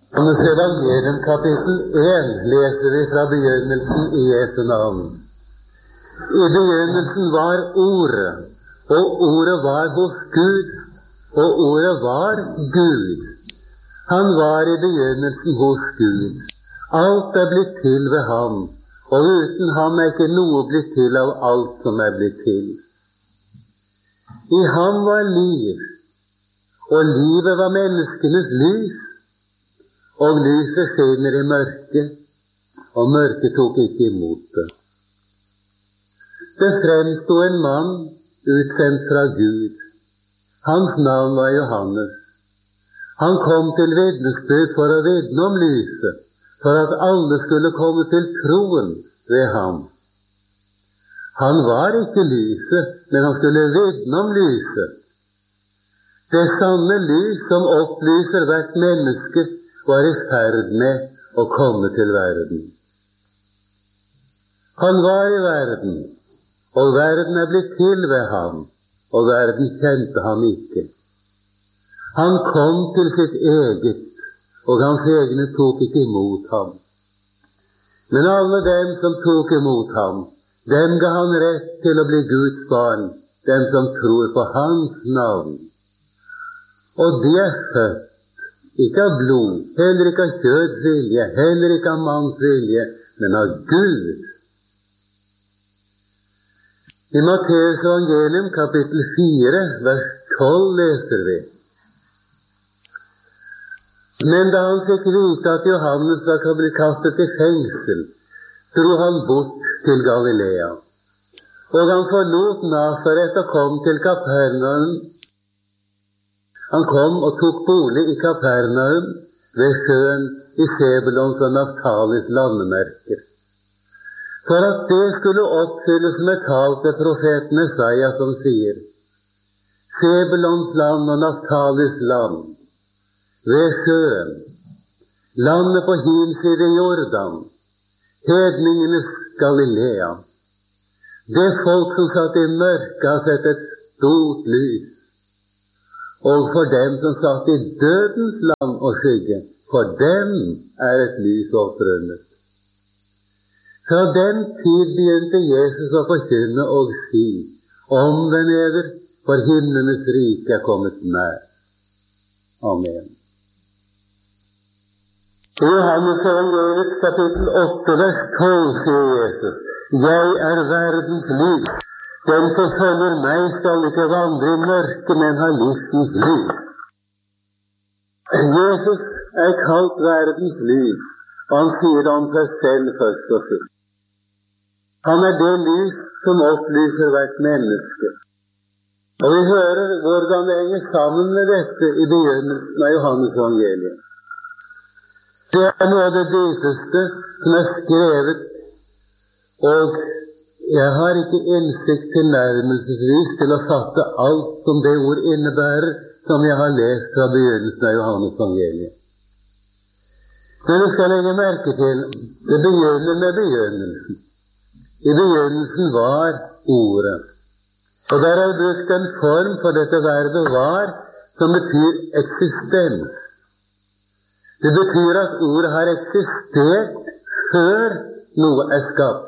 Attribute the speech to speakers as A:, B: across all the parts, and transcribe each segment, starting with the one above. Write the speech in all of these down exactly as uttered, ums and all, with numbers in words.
A: Johannes evangelium kapittel én leser vi fra begynnelsen i Jesu navn. I begynnelsen var Ordet, og Ordet var hos Gud, og Ordet var Gud. Han var i begynnelsen hos Gud. Alt er blitt til ved ham, og uten ham er ikke noe blitt til av alt som er blitt til. I ham var liv, og livet var menneskenes lys. Og lyset skinner i mørket, og mørket tok ikke imot det. Det fremstod en mann utsendt fra Gud. Hans navn var Johannes. Han kom til vitnesbyrd for å vitne om lyset, for at alle skulle komme til troen ved ham. Han var ikke lyset, men han skulle vitne om lyset. Det sanne lys som opplyser hvert menneske, var i ferd med å komme til verden. Han var i verden, og verden er blitt til ved ham, og verden kjente ham ikke. Han kom til sitt eget, og hans egne tok ikke imot ham. Men alle dem som tok imot ham, dem ga han rett til å bli Guds barn, dem som tror på hans navn. Og de er født, ikke av blod, heller ikke av kjøds vilje, heller ikke av manns vilje, men av Gud. I Matteus evangelium kapittel fire, vers tolv leser vi: Men da han fikk vite at Johannes var blitt kastet i fengsel, dro han bort til Galilea. Og han forlot Nasaret og kom til Kapernaum. Han kom og tok bolig i Kapernaum ved sjøen i Sebulons og Naftalis landemerker, for at det skulle oppfylles med talt ved profeten Jesaja som sier: Sebulons land og Naftalis land, ved sjøen, landet på hinside Jordan, hedningenes Galilea. Det folk som satt i mørket har sett et stort lys. Og for dem som satt i dødens land og skygge, for dem er et lys opprunnet. Fra den tid begynte Jesus å forkynne og si: Omvend eder, for himlenes rike er kommet nær. Amen. I Johannes evangeliet kapittel åtte, vers tolv sier Jesus: Jeg er verdens lys. Den som følger meg skal ikke vandre i mørket, men ha livsens lys. Jesus er kalt verdens lys, og han sier det om seg selv først og sist. Han er det lys som opplyser hvert menneske. Og vi hører hvordan det henger sammen med dette i begynnelsen av Johannes evangeliet. Det er noe av det dypeste som er skrevet, og jeg har ikke innsikt tilnærmelsesvis til å fatte alt som det ord innebærer, som jeg har lest fra begynnelsen av Johannes evangeliet. Men vi skal legge merke til, det begynner med begynnelsen. I begynnelsen var Ordet. Og der er brukt en form for dette verbet var, som betyr eksistens. Det betyr at ordet har eksistert før noe er skapt.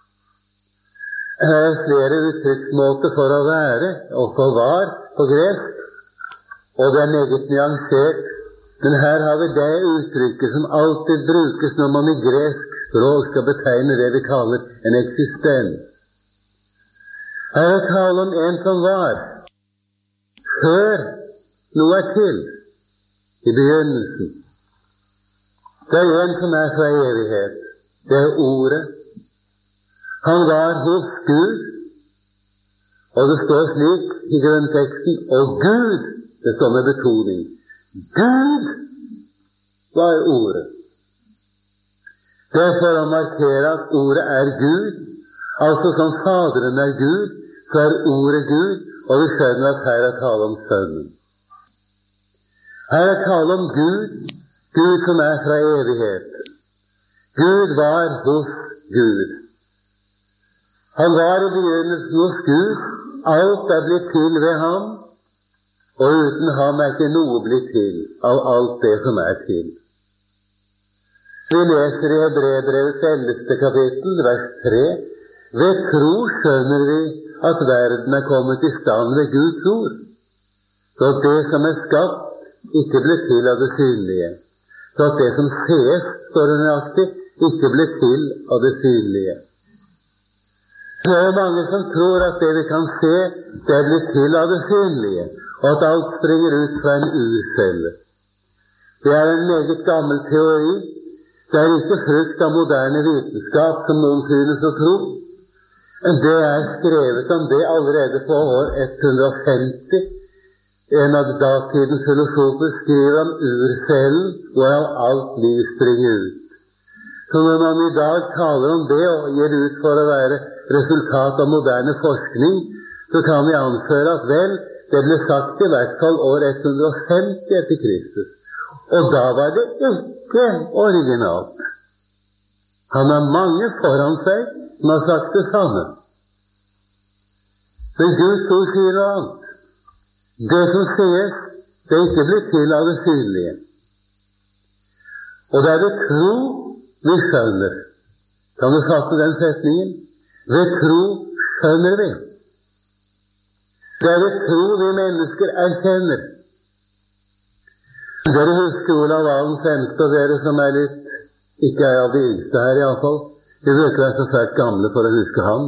A: Her er flere uttrykksmåter for å være, og for var på gresk, og det er meget nyansert. Men her har vi det uttrykket som alltid brukes når man i gresk språk skal betegne det vi kaller en eksistens. Her er tale om en som var, før noe er til, i begynnelsen. Det er en som er fra evighet. Det er Ordet. Han var hos Gud, og det står slik i grunnteksten, og Gud, det står med betoning. Gud var Ordet. Det er for å markere at Ordet er Gud, altså som Faderen er Gud, så er Ordet Gud, og vi skjønner at her er tale om Sønnen. Her er tale om Gud, Gud som er fra evighet. Gud var hos Gud. Han var i begynnelsen hos Gud, alt er blitt til ved ham, og uten ham er ikke noe blitt til av alt det som er til. Vi leser i Hebreerbrevets ellevte kapittel, vers tre. Ved tro skjønner vi at verden er kommet i stand ved Guds ord, så at det som er skapt, ikke ble til av det synlige, så at det som sees, står det nøyaktig, ikke ble til av det synlige. Så er det mange som tror at det vi kan se, det blir til av det synlige, og at alt springer ut fra en urcelle. Det er en meget gammel teori. Det er ikke frukt av moderne vitenskap, som noen synes å tro. Det er skrevet om det allerede på år ett hundre og femti. En av datidens filosofer skriver om urcellen, hvorav alt liv springer ut. Så når man i dag taler om det og gir ut for å være resultat av moderne forskning, så kan vi anføre at vel, det ble sagt i hvert fall år ett hundre og femti etter Kristus. Og da var det ikke originalt. Han har mange foran seg som har sagt det samme. Men Guds ord sier noe annet. Det som sies, det ikke blir til av det synlige. Og det er ved tro vi skjønner. Kan du fatte den setningen? Ved tro skjønner vi. Det er ved tro vi mennesker erkjenner. Dere husker Olav Valen Femste, og dere som er litt, ikke er av de yngste her i alle fall. Vi bruker være så svært gamle for å huske han.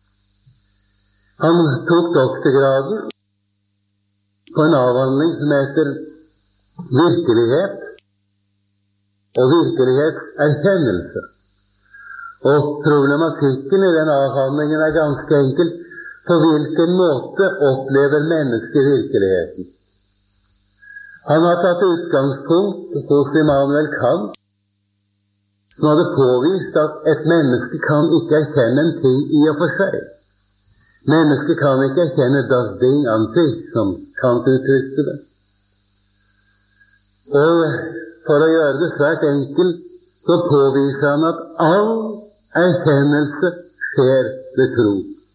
A: Han tok doktorgraden på en avhandling som heter virkelighet og virkelighetserkjennelse. Og problematikken i den avhandlingen er ganske enkel. På hvilken måte opplever mennesket virkeligheten? Han har tatt utgangspunkt hos Immanuel Kant, som hadde påvist at et menneske kan ikke erkjenne en ting i og for seg. Mennesket kan ikke erkjenne das Ding an sich, som Kant uttrykte det. Og for å gjøre det svært enkelt, så påviser han at all erkjennelse skjer ved tro.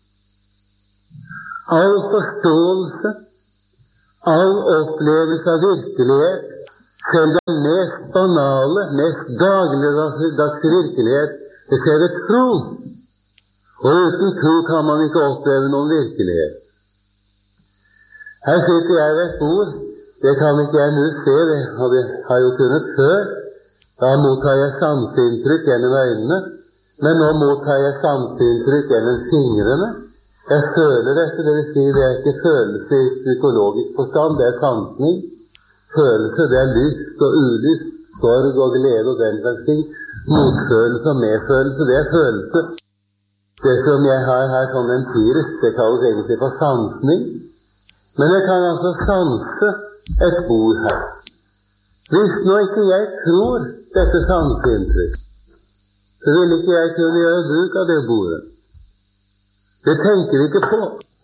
A: All forståelse, all opplevelse av virkelighet, selv den mest banale, mest dagligdags virkelighet, det skjer ved tro. Og uten tro kan man ikke oppleve noen virkelighet. Her sitter jeg ved et bord. Det kan ikke jeg nå se, det har jeg jo kunnet før. Da mottar jeg sanseinntrykk gjennom øynene, men nå mottar jeg sanseinntrykk gjennom fingrene. Jeg føler dette, det vil si det er ikke følelse i psykologisk forstand, det er sansning. Følelse, det er lyst og ulyst, sorg og glede og den slags ting. Motfølelse og medfølelse, det er følelse. Det som jeg har her som empirisk, det kalles egentlig for sansning. Men jeg kan altså sanse et bord her. Hvis nå ikke jeg tror dette sanseinntrykk, så vil ikke jeg kunne gjøre bruk av det bordet. Det tenker vi ikke på.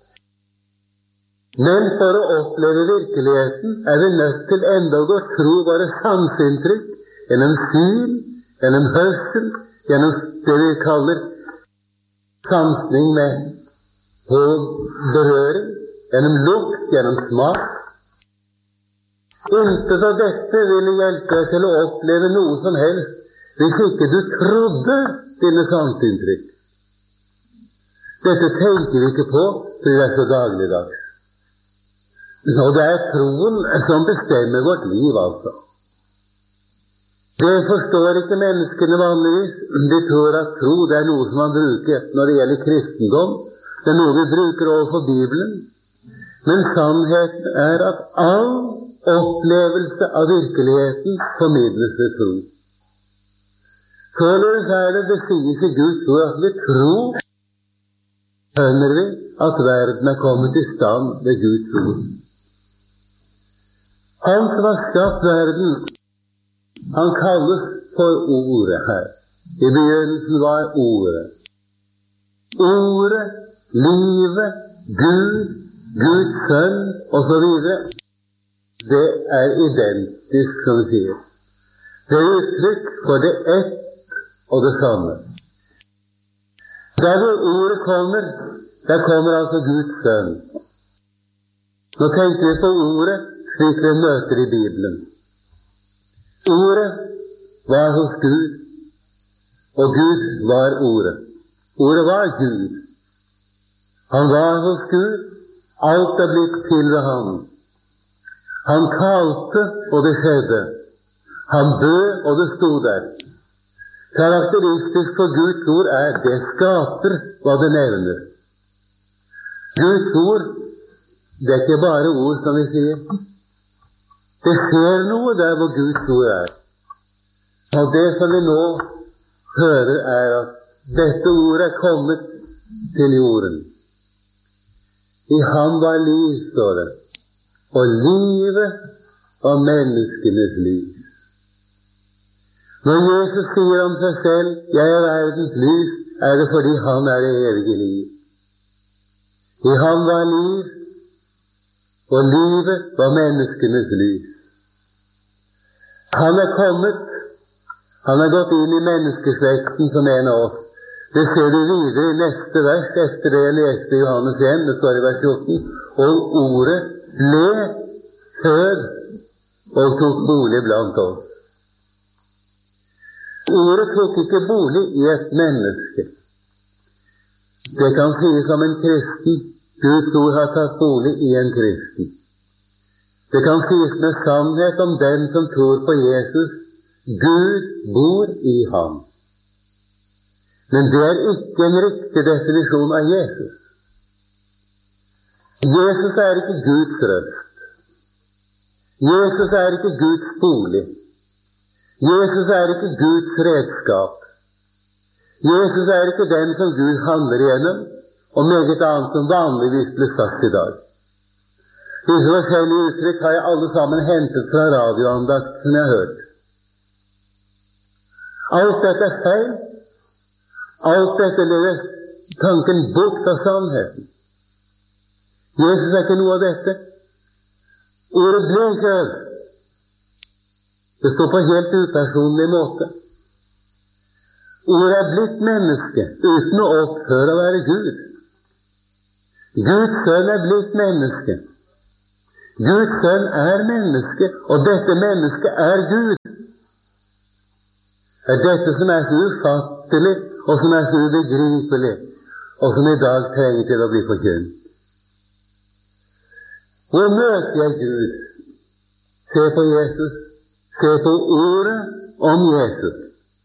A: Men for å oppleve virkeligheten er vi nødt til enda å tro våre sanseinntrykk gjennom syn, gjennom hørsel, gjennom det vi kaller sansning med på berøring, gjennom lukt, gjennom smak. Intet av dette ville hjelpe deg til å oppleve noe som helst hvis ikke du trodde dine sanseinntrykk. Dette tenker vi ikke på, for det er så dagligdags. Og det er troen som bestemmer vårt liv, altså. Det forstår ikke menneskene vanligvis. De tror at tro det er noe som man bruker når det gjelder kristendom. Det er noe vi bruker overfor Bibelen. Men sannheten er at all opplevelse av virkeligheten formidles ved tro. Således er det det sies i Guds ord at ved tro skjønner vi at verden er kommet i stand ved Guds ord. Han som har skapt verden, han kalles for Ordet her. I begynnelsen var Ordet. Ordet, livet, Gud, Guds sønn, og så videre. Det er identisk, som vi sier. Det er uttrykk for det ett og det samme. Der hvor ordet kommer, der kommer altså Guds sønn. Nå tenker vi på ordet slik vi møter i Bibelen. Ordet var hos Gud, Og Gud var Ordet. Ordet var Gud. Han var hos Gud. Alt er blitt til ved ham. Han kalte, og det skjedde. Han bød, og det stod der. Karakteristisk for Guds ord er det skaper hva det nevner. Guds ord, det er ikke bare ord, som vi sier. Det skjer noe der hvor Guds ord er. Og det som vi nå hører, er at dette ordet er kommet til jorden. I ham var liv, står det, og livet var menneskenes liv. Når Jesus sier om seg selv, jeg er verdens lys, er det fordi han er det evige liv. I ham var liv, og livet var menneskenes lys. Han er kommet, han har gått inn i menneskeslekten som en av oss. Det ser du videre i neste vers, etter det jeg leste i Johannes en, det står i vers fjorten. Og ordet ble født og tok bolig blant oss. Ordet tok ikke bolig i et menneske. Det kan sies om en kristen. Guds ord har tatt bolig i en kristen. Det kan sies med sannhet om den som tror på Jesus. Gud bor i ham. Men det er ikke en riktig definisjon av Jesus. Jesus er ikke Guds røst. Jesus er ikke Guds bolig. Jesus er ikke Guds redskap. Jesus er ikke den som Gud handler igjennom, og meget annet som vanligvis blir sagt i dag. Disse forskjellige uttrykk har jeg alle sammen hentet fra radioandakt som jeg har hørt. Alt dette er feil. Alt dette leder tanken bort av sannheten. Jesus er ikke noe av dette. Ordet ble kjød. Det står på helt upersonlig måte. Ordet er blitt menneske uten å opphøre å være Gud. Guds sønn er blitt menneske. Guds sønn er menneske, og dette mennesket er Gud. Det er dette som er så ufattelig, og som er så ubegripelig, og som i dag trenger til å bli forkynt. Hvor møter jeg Gud? Se på Jesus. Se på ordet om Jesus.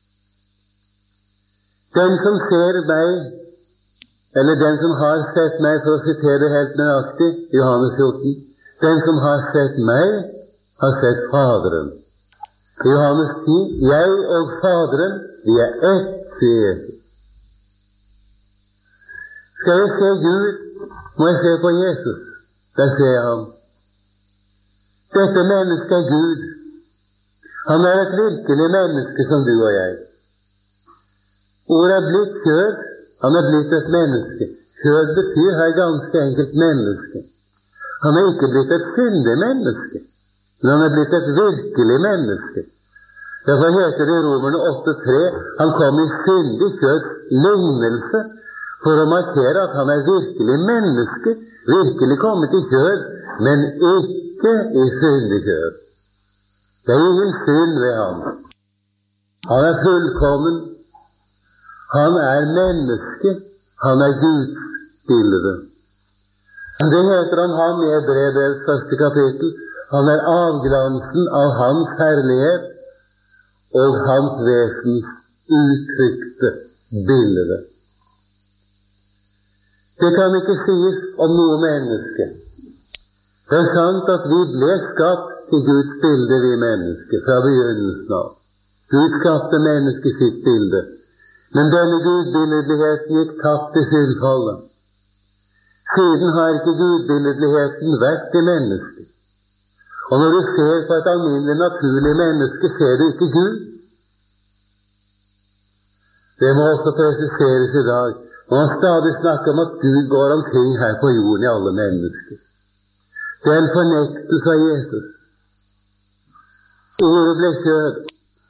A: Den som ser meg, eller den som har sett meg, for å sitere helt nøyaktig, Johannes fjorten, den som har sett meg, har sett Faderen. I Johannes ti, jeg og Faderen, vi er ett, sier Jesus. Skal jeg se Gud, må jeg se på Jesus. Der ser jeg ham. Dette mennesket er Gud. Han er et virkelig menneske som du og jeg. Ordet er blitt kjød, han er blitt et menneske. Kjød betyr her ganske enkelt menneske. Han er ikke blitt et syndig menneske, men han er blitt et virkelig menneske. Derfor heter det i Romerne åtte tre, han kom i syndig kjøds lignelse, for å markere at han er virkelig menneske, virkelig kommet i kjød, men ikke i syndig kjød. Det er ingen synd ved ham. Han er fullkommen. Han er menneske. Han er Guds bilde. Det heter om ham i Hebreerbrevets første kapittel. Han er avglansen av hans herlighet og hans vesens uttrykte bilde. Det kan ikke sies om noe menneske. Det er sant at vi ble skapt til Guds bilde, vi mennesker, fra begynnelsen av. Gud skapte mennesket sitt bilde. Men denne gudbilledligheten gikk tapt i syndfallet. Siden har ikke gudbilledligheten vært i mennesket. Og når du ser på et alminnelig naturlig menneske, ser du ikke Gud. Det må også presiseres i dag. Man stadig snakker om at Gud går omkring her på jorden i alle mennesker. Det er en fornektelse av Jesus. Ordet ble kjød.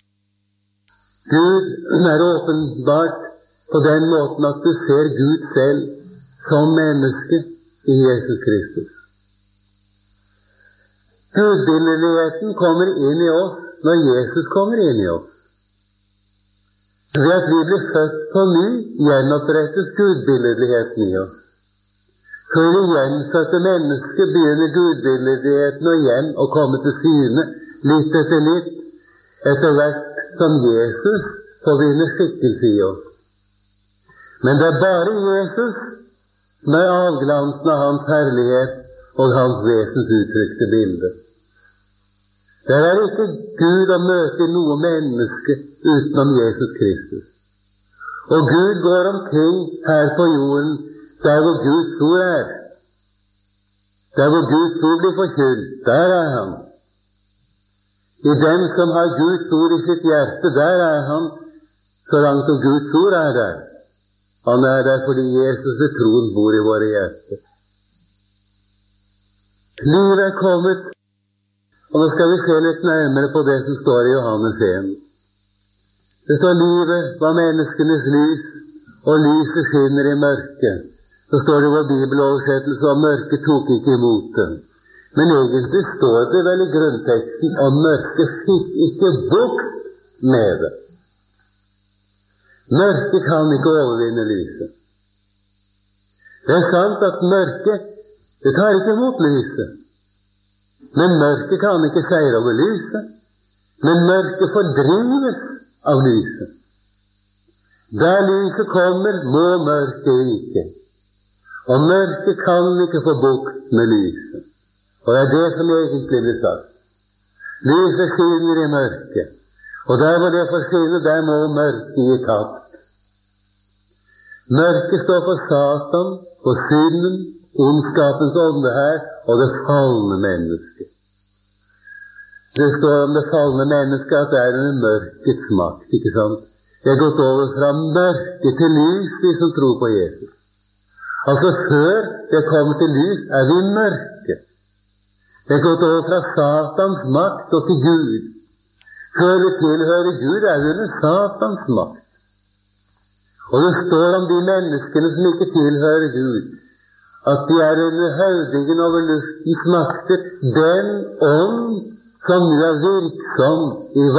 A: Gud er åpenbart på den måten at du ser Gud selv som menneske i Jesus Kristus. Gudbildeligheten kommer inn i oss når Jesus kommer inn i oss. Ved at vi blir født på ny, gjenopprettes gudbilledligheten i oss. For det gjenfødte mennesket begynner gudbilledligheten og igjen å komme til syne, litt etter litt, etter hvert som Jesus får vinne skikkelse i oss. Men det er bare Jesus som er avglansen av hans herlighet og hans vesens uttrykte bilde. Det er ikke Gud å møte noe menneske utenom Jesus Kristus. Og Gud går omkring her på jorden der hvor Guds ord er. Der hvor Guds ord blir forkynt, der er han. I den som har Guds ord i sitt hjerte, der er han, så langt som Guds ord er der. Han er der fordi Jesus ved troen bor i våre hjerter. Livet er kommet, og nå skal vi se litt nærmere på det som står i Johannes en. Det står livet var menneskenes lys, og lyset skinner i mørket. Så står det i vår bibeloversettelse, og mørket tok ikke imot den. Men egentlig står det vel i grunnteksten, og mørket fikk ikke bukt med det. Mørket kan ikke overvinne lyset. Det er sant at mørket, det tar ikke imot lyset. Men mørket kan ikke seire over lyset. Men mørket fordrives av lyset. Der lyset kommer, må mørket vike. Og mørket kan ikke få bukt med lyset. Og det er det som egentlig blir sagt. Lyset skinner i mørket. Og der hvor det forsvinner, der må mørket gi tapt. Mørket står for Satan, for synden, ondskapens ånde her, og det falne mennesket. Det står om det falne mennesket at det er en mørkets makt, ikke sant? Det er gått over fra mørket til lys, vi som tror på Jesus. Altså før det kommer til lys, er vi mørke. Det er gått over fra Satans makt og til Gud. Før vi tilhører Gud, er vi under Satans makt. Og det står om de menneskene som ikke tilhører Gud, at de er under høvdingen over luftens makter, den ånd som nu er virksom i